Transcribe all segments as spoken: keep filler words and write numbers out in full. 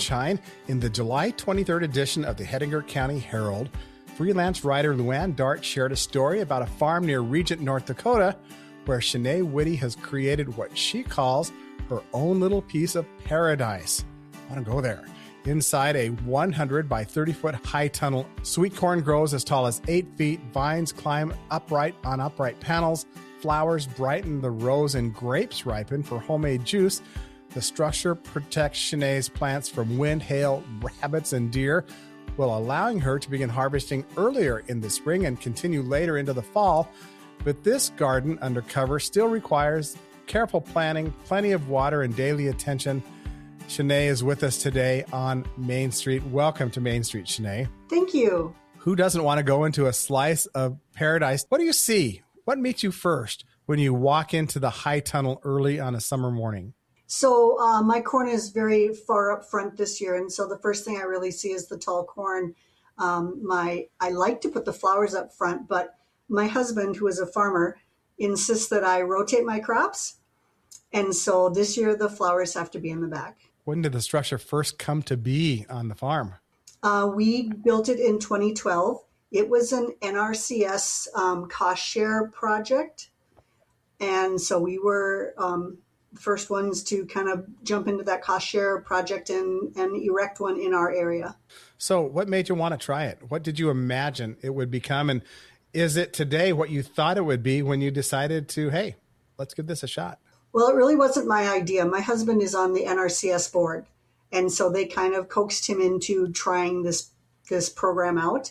sunshine in the July twenty-third edition of the Hettinger County Herald. Freelance writer Luann Dart shared a story about a farm near Regent, North Dakota, where Shanae Whitty has created what she calls her own little piece of paradise. I want to go there. Inside a one hundred by thirty foot high tunnel, sweet corn grows as tall as eight feet, vines climb upright on upright panels, flowers brighten the rows, and grapes ripen for homemade juice. The structure protects Shanae's plants from wind, hail, rabbits, and deer, while allowing her to begin harvesting earlier in the spring and continue later into the fall. But this garden undercover still requires careful planning, plenty of water, and daily attention. Shanae is with us today on Main Street. Welcome to Main Street, Shanae. Thank you. Who doesn't want to go into a slice of paradise? What do you see? What meets you first when you walk into the high tunnel early on a summer morning? So uh, my corn is very far up front this year. And so the first thing I really see is the tall corn. Um, my I like to put the flowers up front, but my husband, who is a farmer, insists that I rotate my crops. And so this year the flowers have to be in the back. When did the structure first come to be on the farm? Uh, we built it in twenty twelve. It was an N R C S um, cost share project. And so we were um, the first ones to kind of jump into that cost share project and, and erect one in our area. So what made you want to try it? What did you imagine it would become? And is it today what you thought it would be when you decided to, hey, let's give this a shot? Well, it really wasn't my idea. My husband is on the N R C S board. And so they kind of coaxed him into trying this this program out.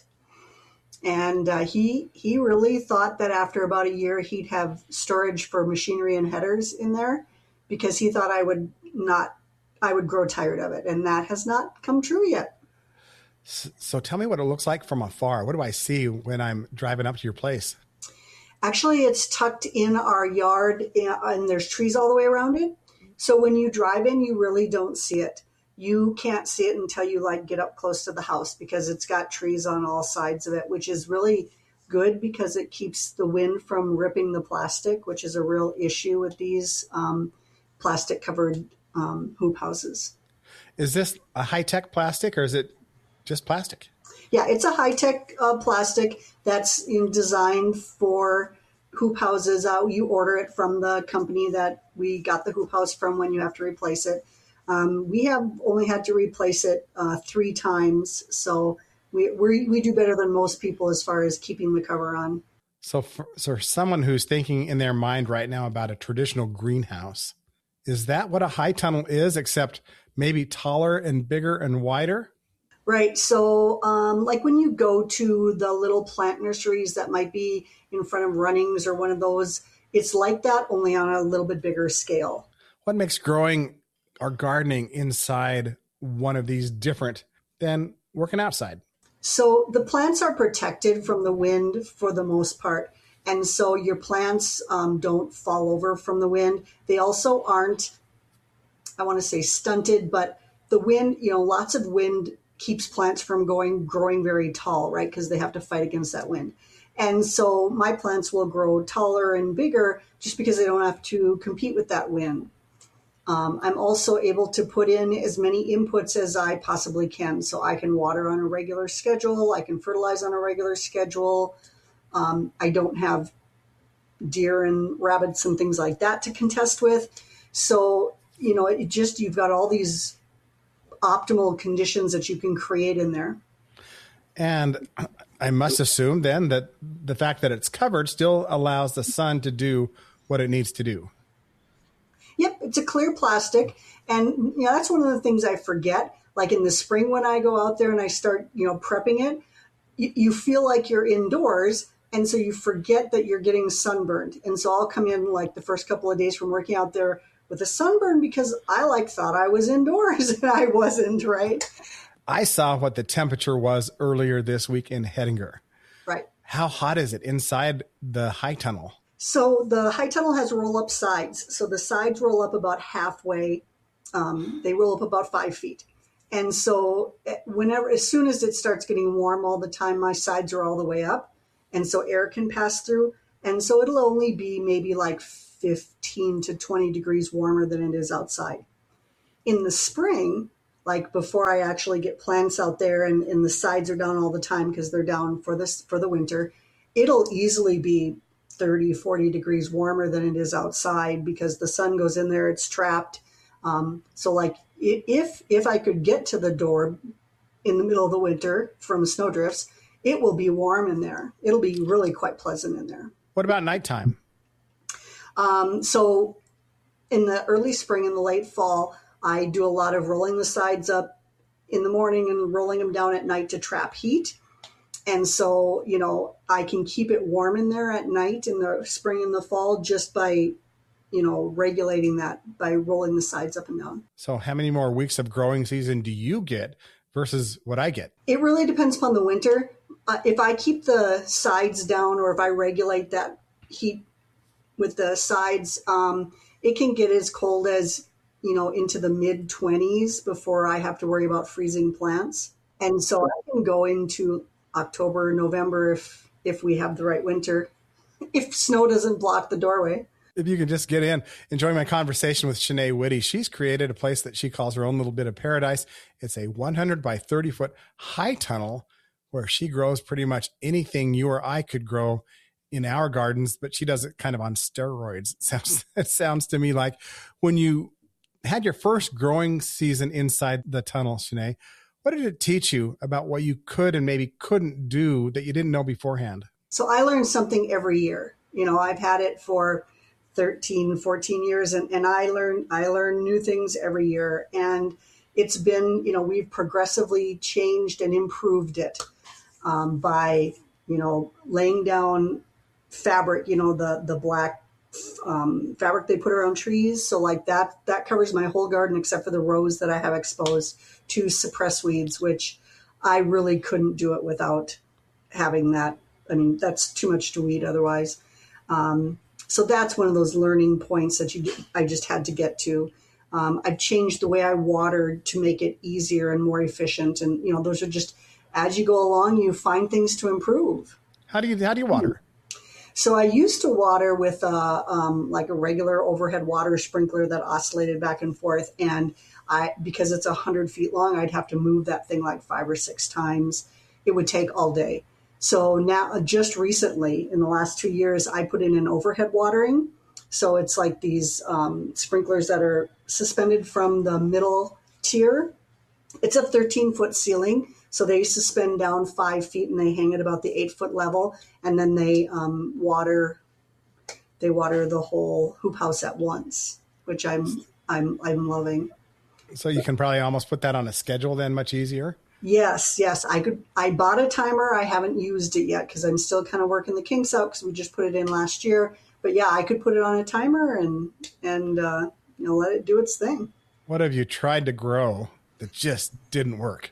And uh, he he really thought that after about a year, he'd have storage for machinery and headers in there, because he thought I would not, I would grow tired of it. And that has not come true yet. So, so tell me what it looks like from afar. What do I see when I'm driving up to your place? Actually, it's tucked in our yard, and there's trees all the way around it. So when you drive in, you really don't see it. You can't see it until you like get up close to the house, because it's got trees on all sides of it, which is really good because it keeps the wind from ripping the plastic, which is a real issue with these um, plastic covered um, hoop houses. Is this a high-tech plastic or is it just plastic? Yeah, it's a high-tech uh, plastic that's you know, designed for hoop houses. Uh, you order it from the company that we got the hoop house from when you have to replace it. Um, we have only had to replace it uh, three times, so we we we do better than most people as far as keeping the cover on. So for, so for someone who's thinking in their mind right now about a traditional greenhouse, is that what a high tunnel is, except maybe taller and bigger and wider? Right. So um, like when you go to the little plant nurseries that might be in front of Runnings or one of those, it's like that, only on a little bit bigger scale. What makes growing or gardening inside one of these different than working outside? So the plants are protected from the wind for the most part. And so your plants um, don't fall over from the wind. They also aren't, I want to say stunted, but the wind, you know, lots of wind keeps plants from going growing very tall, right? Because they have to fight against that wind. And so my plants will grow taller and bigger just because they don't have to compete with that wind. Um, I'm also able to put in as many inputs as I possibly can. So I can water on a regular schedule. I can fertilize on a regular schedule. Um, I don't have deer and rabbits and things like that to contest with. So, you know, it just, you've got all these optimal conditions that you can create in there. And I must assume then that the fact that it's covered still allows the sun to do what it needs to do. Yep, it's a clear plastic. And you know, that's one of the things I forget. Like in the spring when I go out there and I start, you know, prepping it, you, you feel like you're indoors. And so you forget that you're getting sunburned. And so I'll come in like the first couple of days from working out there with a sunburn because I like thought I was indoors and I wasn't, right? I saw what the temperature was earlier this week in Hettinger. Right. How hot is it inside the high tunnel? So the high tunnel has roll-up sides. So the sides roll up about halfway. Um, they roll up about five feet. And so whenever, as soon as it starts getting warm all the time, my sides are all the way up. And so air can pass through. And so it'll only be maybe like fifteen to twenty degrees warmer than it is outside. In the spring, like before I actually get plants out there and, and the sides are down all the time because they're down for this for the winter, it'll easily be thirty, forty degrees warmer than it is outside because the sun goes in there, it's trapped. Um, so like if if I could get to the door in the middle of the winter from snowdrifts, it will be warm in there. It'll be really quite pleasant in there. What about nighttime? Um, so in the early spring and the late fall, I do a lot of rolling the sides up in the morning and rolling them down at night to trap heat. And so, you know, I can keep it warm in there at night in the spring and the fall just by, you know, regulating that by rolling the sides up and down. So how many more weeks of growing season do you get versus what I get? It really depends upon the winter. Uh, if I keep the sides down or if I regulate that heat with the sides, um, it can get as cold as, you know, into the mid twenties before I have to worry about freezing plants. And so I can go into October, November if if we have the right winter, if snow doesn't block the doorway. If you can just get in, enjoying my conversation with Shanae Whitty. She's created a place that she calls her own little bit of paradise. It's a one hundred by thirty foot high tunnel where she grows pretty much anything you or I could grow in our gardens, but she does it kind of on steroids. It sounds, it sounds to me like when you had your first growing season inside the tunnel, Shanae, what did it teach you about what you could and maybe couldn't do that you didn't know beforehand? So I learned something every year. You know, I've had it for thirteen, fourteen years, and, and I learn I learn new things every year. And it's been, you know, we've progressively changed and improved it um, by, you know, laying down fabric, you know, the the black um, fabric they put around trees. So like that, that covers my whole garden except for the rows that I have exposed to suppress weeds, which I really couldn't do it without having that. I mean, that's too much to weed otherwise. Um, so that's one of those learning points that you I just had to get to. Um, I've changed the way I watered to make it easier and more efficient. And, you know, those are just, as you go along, you find things to improve. How do you, how do you water? So I used to water with a, um, like a regular overhead water sprinkler that oscillated back and forth. And I, because it's a hundred feet long, I'd have to move that thing like five or six times. It would take all day. So now, just recently, in the last two years, I put in an overhead watering. So it's like these um, sprinklers that are suspended from the middle tier. It's a thirteen foot ceiling. So they suspend down five feet and they hang at about the eight foot level. And then they um, water, they water the whole hoop house at once, which I'm, I'm, I'm loving. So you can probably almost put that on a schedule then, much easier. Yes, yes. I could. I bought a timer. I haven't used it yet because I'm still kind of working the kinks out because we just put it in last year. But yeah, I could put it on a timer and and uh, you know, let it do its thing. What have you tried to grow that just didn't work?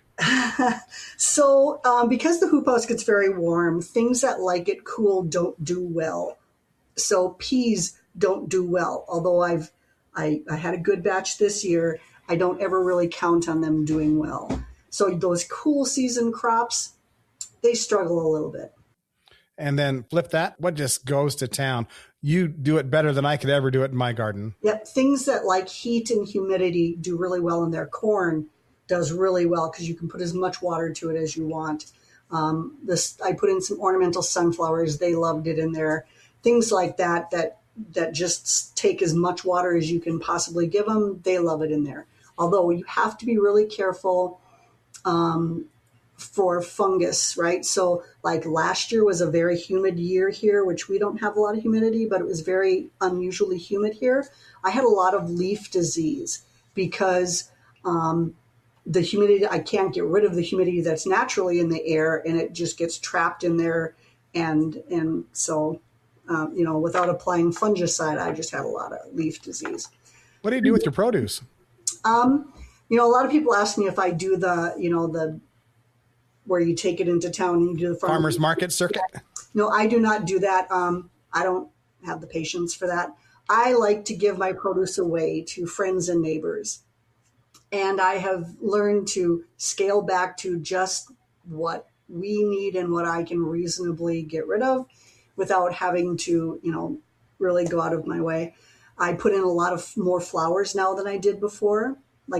so um, because the hoop house gets very warm, things that like it cool don't do well. So peas don't do well. Although I've I, I had a good batch this year, I don't ever really count on them doing well. So those cool season crops, they struggle a little bit. And then flip that. What just goes to town? You do it better than I could ever do it in my garden. Yep. Things that like heat and humidity do really well in there. Corn does really well because you can put as much water to it as you want. Um, this I put in some ornamental sunflowers. They loved it in there. Things like that, that, that just take as much water as you can possibly give them. They love it in there. Although you have to be really careful Um, for fungus, right? So like last year was a very humid year here, which we don't have a lot of humidity, but it was very unusually humid here. I had a lot of leaf disease because um, the humidity, I can't get rid of the humidity that's naturally in the air and it just gets trapped in there. And, and so, um, you know, without applying fungicide, I just had a lot of leaf disease. What do you do with your produce? Um, You know, a lot of people ask me if I do the, you know, the, where you take it into town and you do the farm- farmer's market circuit. No, I do not do that. Um, I don't have the patience for that. I like to give my produce away to friends and neighbors. And I have learned to scale back to just what we need and what I can reasonably get rid of without having to, you know, really go out of my way. I put in a lot of more flowers now than I did before. Like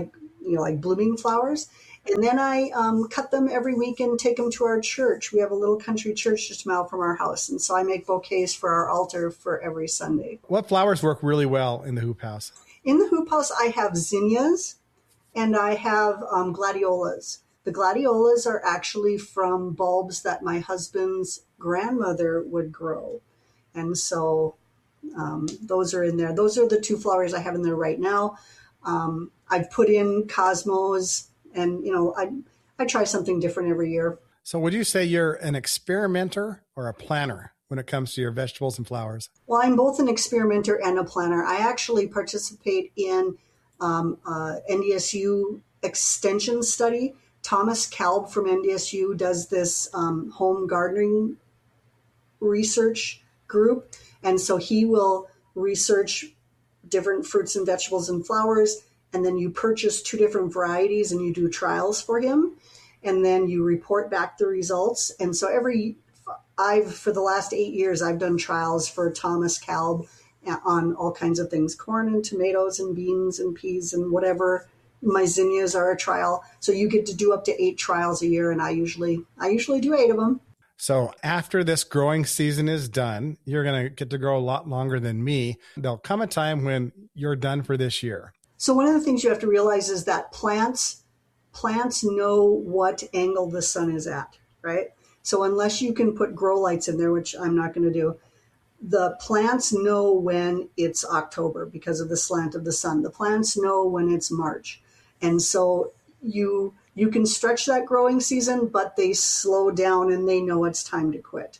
you know, like blooming flowers. And then I um, cut them every week and take them to our church. We have a little country church just a mile from our house. And so I make bouquets for our altar for every Sunday. What flowers work really well in the hoop house? In the hoop house, I have zinnias and I have um, gladiolas. The gladiolas are actually from bulbs that my husband's grandmother would grow. And so um, those are in there. Those are the two flowers I have in there right now. Um, I've put in cosmos. And, you know, I I try something different every year. So would you say you're an experimenter or a planner when it comes to your vegetables and flowers? Well, I'm both an experimenter and a planner. I actually participate in um, uh, N D S U extension study. Thomas Kalb from N D S U does this um, home gardening research group. And so he will research different fruits and vegetables and flowers. And then you purchase two different varieties and you do trials for him. And then you report back the results. And so every, I've, for the last eight years, I've done trials for Thomas Kalb on all kinds of things, corn and tomatoes and beans and peas and whatever. My zinnias are a trial. So you get to do up to eight trials a year. And I usually, I usually do eight of them. So after this growing season is done, you're going to get to grow a lot longer than me. There'll come a time when you're done for this year. So one of the things you have to realize is that plants, plants know what angle the sun is at, right? So unless you can put grow lights in there, which I'm not going to do, the plants know when it's October because of the slant of the sun. The plants know when it's March. And so you you can stretch that growing season, but they slow down and they know it's time to quit.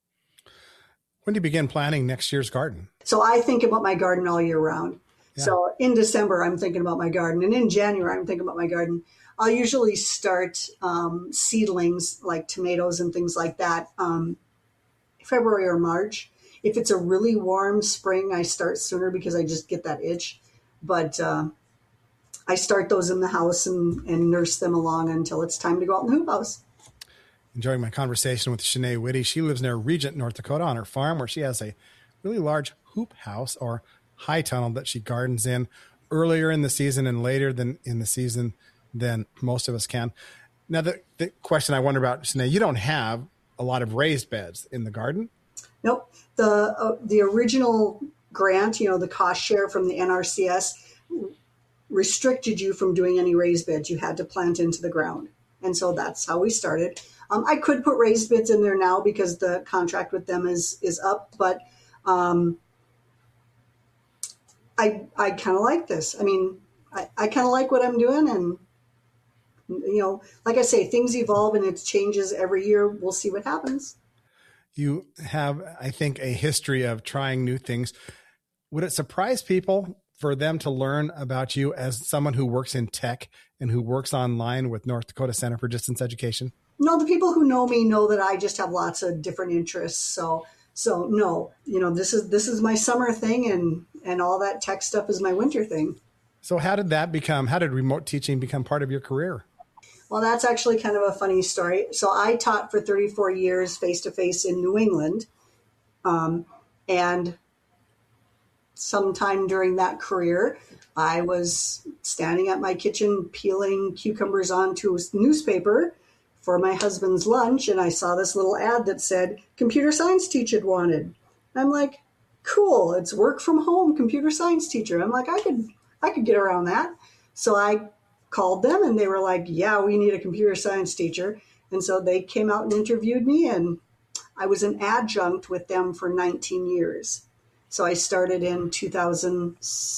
When do you begin planning next year's garden? So I think about my garden all year round. Yeah. So in December, I'm thinking about my garden. And in January, I'm thinking about my garden. I'll usually start um, seedlings like tomatoes and things like that um, February or March. If it's a really warm spring, I start sooner because I just get that itch. But uh, I start those in the house and, and nurse them along until it's time to go out in the hoop house. Enjoying my conversation with Shanae Whitty. She lives near Regent, North Dakota on her farm where she has a really large hoop house or high tunnel that she gardens in earlier in the season and later than in the season than most of us can. Now, the, the question I wonder about, Shanae, you don't have a lot of raised beds in the garden? Nope. The uh, the original grant, you know, the cost share from the N R C S restricted you from doing any raised beds. You had to plant into the ground. And so that's how we started. Um, I could put raised beds in there now because the contract with them is is up, but um, I I kind of like this. I mean, I, I kind of like what I'm doing, and you know, like I say, things evolve and it changes every year. We'll see what happens. You have, I think, a history of trying new things. Would it surprise people for them to learn about you as someone who works in tech and who works online with North Dakota Center for Distance Education? No, the people who know me know that I just have lots of different interests. So, so no, you know, this is this is my summer thing, and and all that tech stuff is my winter thing. So, how did that become? How did remote teaching become part of your career? Well, that's actually kind of a funny story. So I taught for thirty-four years face-to-face in New England. Um, and sometime during that career, I was standing at my kitchen peeling cucumbers onto a newspaper for my husband's lunch. And I saw this little ad that said, computer science teacher wanted. And I'm like, cool, it's work from home, computer science teacher. I'm like, I could, I could get around that. So I called them and they were like, yeah, we need a computer science teacher. And so they came out and interviewed me, and I was an adjunct with them for nineteen years. So I started in two thousand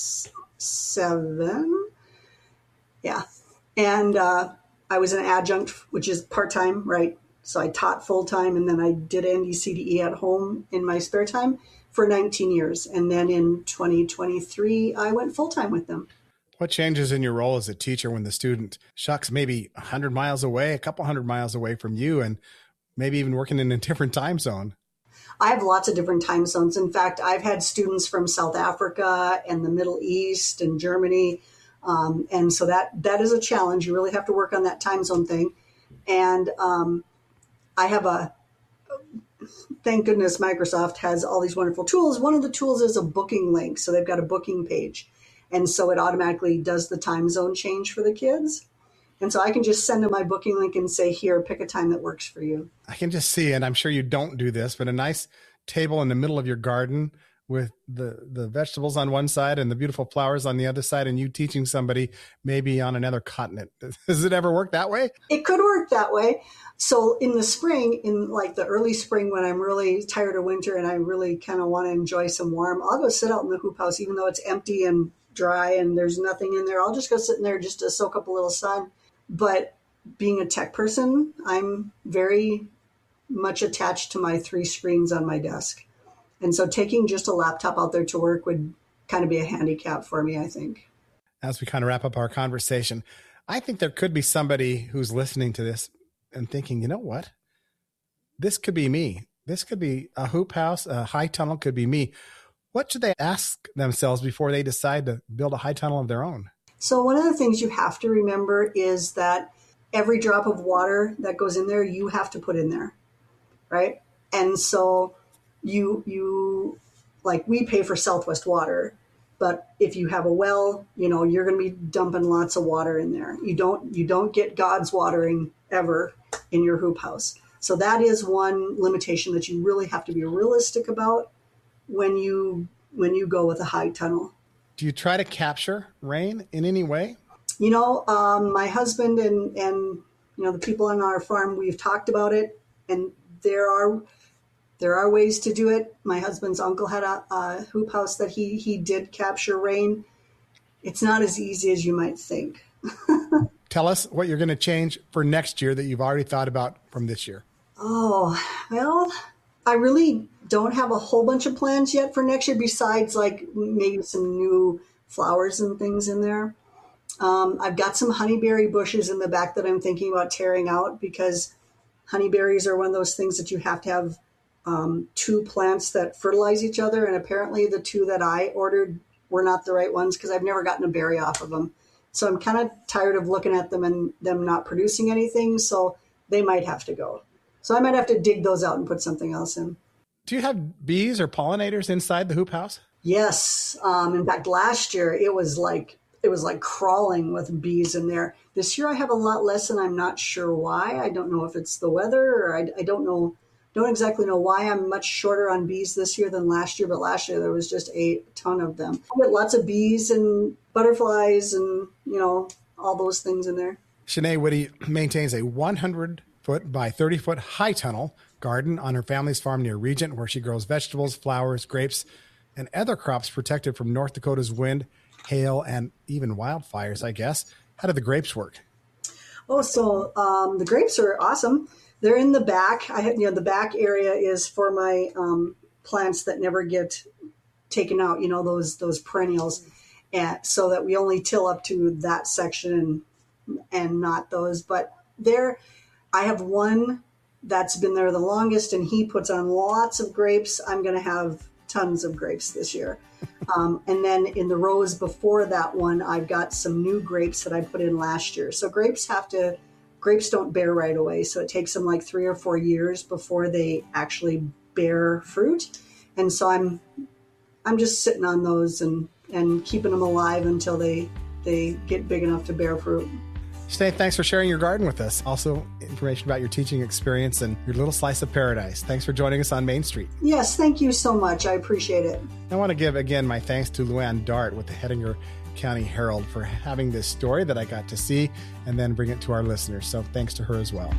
seven. Yeah. And uh, I was an adjunct, which is part-time, right? So I taught full-time, and then I did N D C D E at home in my spare time for nineteen years. And then in twenty twenty-three, I went full-time with them. What changes in your role as a teacher when the student shucks maybe one hundred miles away, a couple hundred miles away from you, and maybe even working in a different time zone? I have lots of different time zones. In fact, I've had students from South Africa and the Middle East and Germany. Um, and so that that is a challenge. You really have to work on that time zone thing. And um, I have a, thank goodness Microsoft has all these wonderful tools. One of the tools is a booking link. So they've got a booking page. And so it automatically does the time zone change for the kids. And so I can just send them my booking link and say, here, pick a time that works for you. I can just see, and I'm sure you don't do this, but a nice table in the middle of your garden with the, the vegetables on one side and the beautiful flowers on the other side, and you teaching somebody maybe on another continent. Does it ever work that way? It could work that way. So in the spring, in like the early spring, when I'm really tired of winter and I really kind of want to enjoy some warm, I'll go sit out in the hoop house, even though it's empty and dry and there's nothing in there. I'll just go sit in there just to soak up a little sun. But being a tech person, I'm very much attached to my three screens on my desk. And so taking just a laptop out there to work would kind of be a handicap for me, I think. As we kind of wrap up our conversation, I think there could be somebody who's listening to this and thinking, you know what? This could be me. This could be a hoop house, a high tunnel could be me. What should they ask themselves before they decide to build a high tunnel of their own? So one of the things you have to remember is that every drop of water that goes in there, you have to put in there, right? And so you, you like we pay for Southwest Water, but if you have a well, you know, you're going to be dumping lots of water in there. You don't, you don't get God's watering ever in your hoop house. So that is one limitation that you really have to be realistic about when you, when you go with a high tunnel. Do you try to capture rain in any way? You know, um, my husband and, and, you know, the people on our farm, we've talked about it, and there are, there are ways to do it. My husband's uncle had a, a hoop house that he, he did capture rain. It's not as easy as you might think. Tell us what you're going to change for next year that you've already thought about from this year. Oh, well, I really don't have a whole bunch of plans yet for next year besides like maybe some new flowers and things in there. Um, I've got some honeyberry bushes in the back that I'm thinking about tearing out because honeyberries are one of those things that you have to have um, two plants that fertilize each other. And apparently the two that I ordered were not the right ones because I've never gotten a berry off of them. So I'm kind of tired of looking at them and them not producing anything. So they might have to go. So I might have to dig those out and put something else in. Do you have bees or pollinators inside the hoop house? Yes. Um, in fact, last year it was like it was like crawling with bees in there. This year I have a lot less, and I'm not sure why. I don't know if it's the weather, or I, I don't know, don't exactly know why I'm much shorter on bees this year than last year. But last year there was just a ton of them. I get lots of bees and butterflies, and you know all those things in there. Shanae Whitty maintains a one hundred foot by thirty foot high tunnel garden on her family's farm near Regent, where she grows vegetables, flowers, grapes, and other crops protected from North Dakota's wind, hail, and even wildfires, I guess. How do the grapes work? Oh, so um, the grapes are awesome. They're in the back. I have, you know, the back area is for my um, plants that never get taken out, you know, those those perennials, and so that we only till up to that section and, and not those. But there, I have one that's been there the longest, and he puts on lots of grapes. I'm going to have tons of grapes this year. Um, and then in the rows before that one, I've got some new grapes that I put in last year. So grapes have to, grapes don't bear right away. So it takes them like three or four years before they actually bear fruit. And so I'm, I'm just sitting on those and, and keeping them alive until they, they get big enough to bear fruit. Shanae, thanks for sharing your garden with us. Also, information about your teaching experience and your little slice of paradise. Thanks for joining us on Main Street. Yes, thank you so much. I appreciate it. I want to give, again, my thanks to Luann Dart with the Hettinger County Herald for having this story that I got to see and then bring it to our listeners. So thanks to her as well.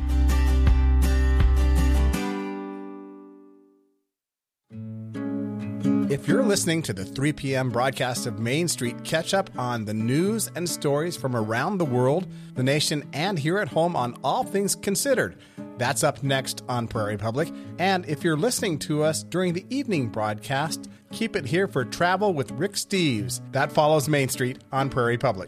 If you're listening to the three p.m. broadcast of Main Street, catch up on the news and stories from around the world, the nation, and here at home on All Things Considered. That's up next on Prairie Public. And if you're listening to us during the evening broadcast, keep it here for Travel with Rick Steves. That follows Main Street on Prairie Public.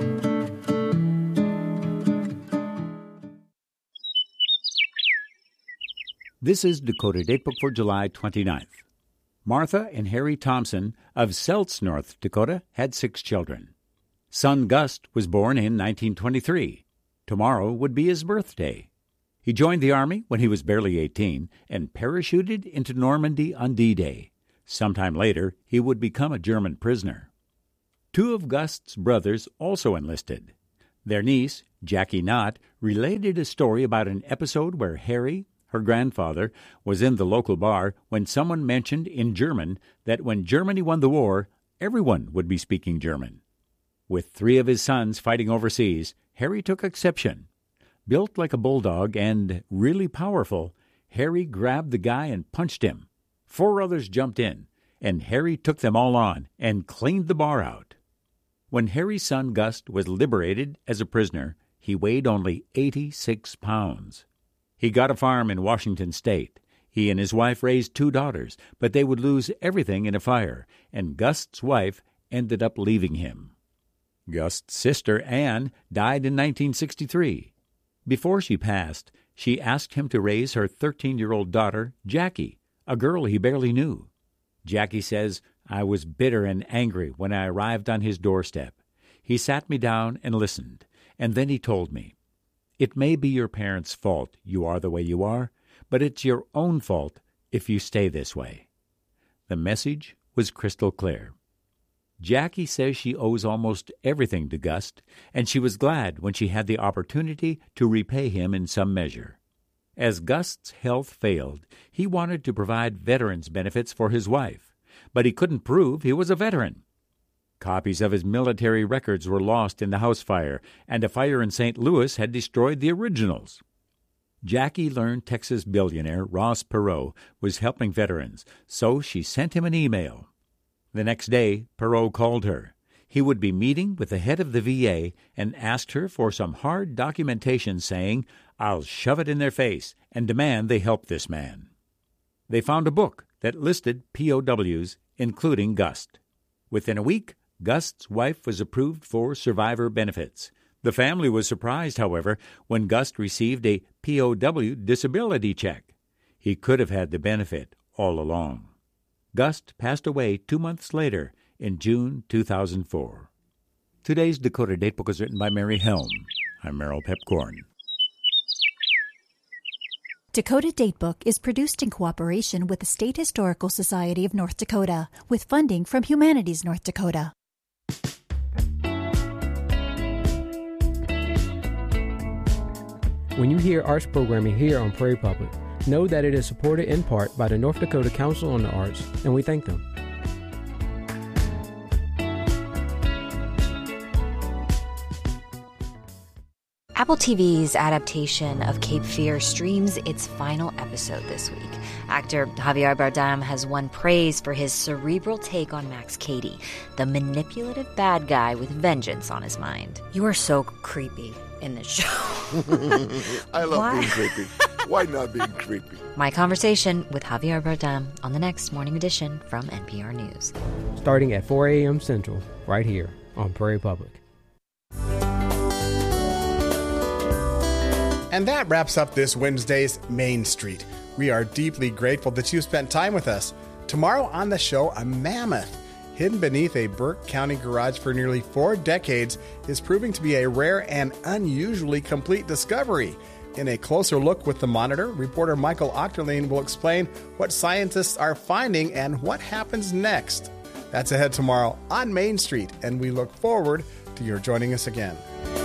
This is Dakota Datebook for July twenty-ninth. Martha and Harry Thompson of Seltz, North Dakota, had six children. Son Gust was born in nineteen twenty-three. Tomorrow would be his birthday. He joined the Army when he was barely eighteen and parachuted into Normandy on D-Day. Sometime later, he would become a German prisoner. Two of Gust's brothers also enlisted. Their niece, Jackie Knott, related a story about an episode where Harry, her grandfather, was in the local bar when someone mentioned in German that when Germany won the war, everyone would be speaking German. With three of his sons fighting overseas, Harry took exception. Built like a bulldog and really powerful, Harry grabbed the guy and punched him. Four others jumped in, and Harry took them all on and cleaned the bar out. When Harry's son Gust was liberated as a prisoner, he weighed only eighty-six pounds. He got a farm in Washington State. He and his wife raised two daughters, but they would lose everything in a fire, and Gust's wife ended up leaving him. Gust's sister, Anne, died in nineteen sixty-three. Before she passed, she asked him to raise her thirteen-year-old daughter, Jackie, a girl he barely knew. Jackie says, "I was bitter and angry when I arrived on his doorstep. He sat me down and listened, and then he told me, 'It may be your parents' fault you are the way you are, but it's your own fault if you stay this way.'" The message was crystal clear. Jackie says she owes almost everything to Gust, and she was glad when she had the opportunity to repay him in some measure. As Gust's health failed, he wanted to provide veterans' benefits for his wife, but he couldn't prove he was a veteran. Copies of his military records were lost in the house fire, and a fire in Saint Louis had destroyed the originals. Jackie learned Texas billionaire Ross Perot was helping veterans, so she sent him an email. The next day, Perot called her. He would be meeting with the head of the V A and asked her for some hard documentation saying, "I'll shove it in their face and demand they help this man." They found a book that listed P O Ws, including Gust. Within a week, Gust's wife was approved for survivor benefits. The family was surprised, however, when Gust received a P O W disability check. He could have had the benefit all along. Gust passed away two months later in June two thousand four. Today's Dakota Datebook was written by Mary Helm. I'm Merrill Pepcorn. Dakota Datebook is produced in cooperation with the State Historical Society of North Dakota, with funding from Humanities North Dakota. When you hear arts programming here on Prairie Public, know that it is supported in part by the North Dakota Council on the Arts, and we thank them. Apple T V's adaptation of Cape Fear streams its final episode this week. Actor Javier Bardem has won praise for his cerebral take on Max Cady, the manipulative bad guy with vengeance on his mind. You are so creepy in this show. I love Why? being creepy. Why not being creepy? My conversation with Javier Bardem on the next Morning Edition from N P R News. Starting at four a.m. Central, right here on Prairie Public. And that wraps up this Wednesday's Main Street. We are deeply grateful that you spent time with us. Tomorrow on the show, a mammoth hidden beneath a Burke County garage for nearly four decades is proving to be a rare and unusually complete discovery. In a closer look with the Monitor, reporter Michael Ochterlin will explain what scientists are finding and what happens next. That's ahead tomorrow on Main Street, and we look forward to your joining us again.